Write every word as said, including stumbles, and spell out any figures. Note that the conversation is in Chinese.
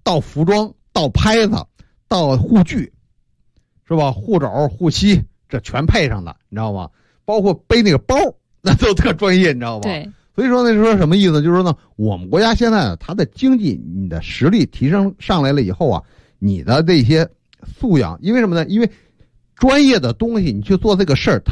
到服装，到拍子，到护具，是吧？护肘、护膝，这全配上的，你知道吗？包括背那个包，那都特专业，你知道吗？ 对。 所以说那说什么意思？就是说呢，我们国家现在呢，它的经济你的实力提升上来了以后啊，你的这些素养，因为什么呢？因为专业的东西你去做这个事儿。